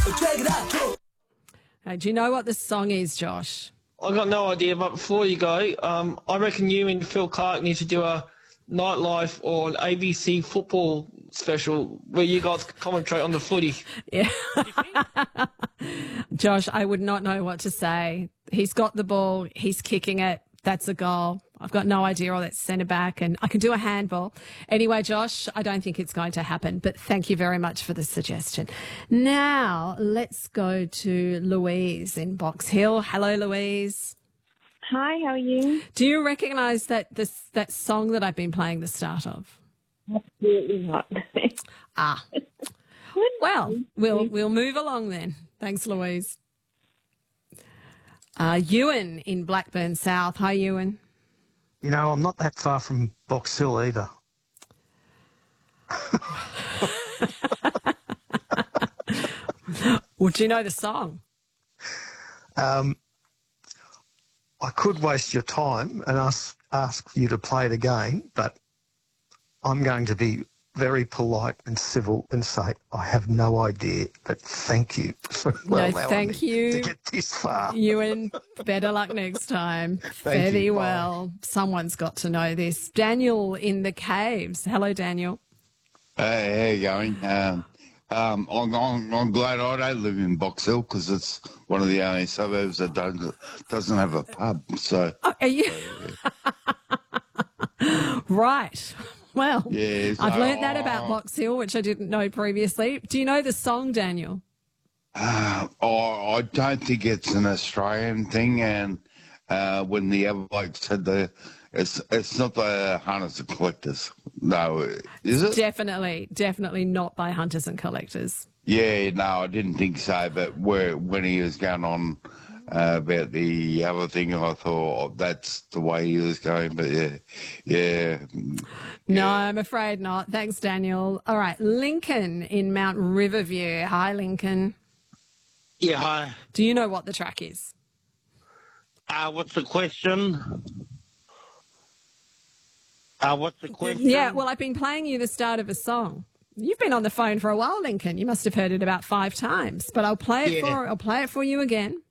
Do you know what the song is, Josh? I got no idea, but before you go, I reckon you and Phil Clark need to do a nightlife or an ABC football special where you guys commentate on the footy. Yeah. Josh, I would not know what to say. He's got the ball. He's kicking it. That's a goal. I've got no idea, or that's centre back, and I can do a handball. Anyway, Josh, I don't think it's going to happen, but thank you very much for the suggestion. Now, let's go to Louise in Box Hill. Hello, Louise. Hi, how are you? Do you recognise that song that I've been playing the start of? Absolutely not. Well, we'll move along then. Thanks, Louise. Ewan in Blackburn South. Hi, Ewan. You know, I'm not that far from Box Hill either. Well, do you know the song? I could waste your time and ask you to play it again, but I'm going to be very polite and civil and say I have no idea, but thank you for allowing me to get this far. Ewan, better luck next time. Thank you. Well. Someone's got to know this. Daniel in the Caves. Hello, Daniel. Hey, how you going? I'm glad I don't live in Box Hill because it's one of the only suburbs that doesn't have a pub. So, are you right? Well, yeah, so, I've learnt that about Box Hill, which I didn't know previously. Do you know the song, Daniel? I don't think it's an Australian thing, and when the other bloke said it's not the Hunters and Collectors. No, is it? Definitely not by Hunters and Collectors. Yeah, no, I didn't think so. But when he was going on about the other thing, I thought that's the way he was going. But yeah. No, I'm afraid not. Thanks, Daniel. All right, Lincoln in Mount Riverview. Hi, Lincoln. Yeah, hi. Do you know what the track is? What's the question? What's the question? Yeah, well, I've been playing you the start of a song. You've been on the phone for a while, Lincoln. You must have heard it about 5 times. But I'll play it for you again.